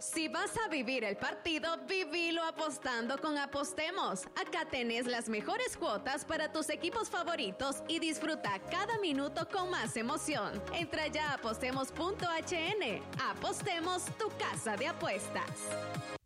Si vas a vivir el partido, vivilo apostando con Apostemos. Acá tenés las mejores cuotas para tus equipos favoritos y disfruta cada minuto con más emoción. Entra ya a apostemos.hn. Apostemos, tu casa de apuestas.